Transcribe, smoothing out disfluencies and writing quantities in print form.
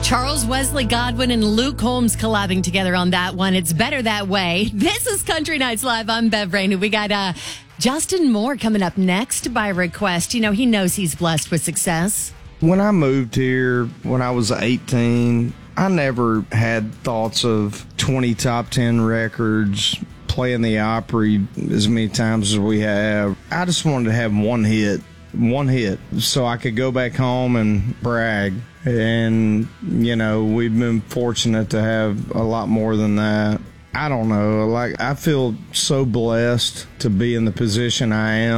Charles Wesley Godwin and Luke Combs collabing together on that one. It's Better That Way. This is Country Nights Live. I'm Bev Rainey. We got Justin Moore coming up next by request. You know, he knows he's blessed with success. When I moved here, when I was 18, I never had thoughts of 20 top 10 records, playing the Opry as many times as we have. I just wanted to have one hit, so I could go back home and brag. And, you know, we've been fortunate to have a lot more than that. I don't know, I feel so blessed to be in the position I am.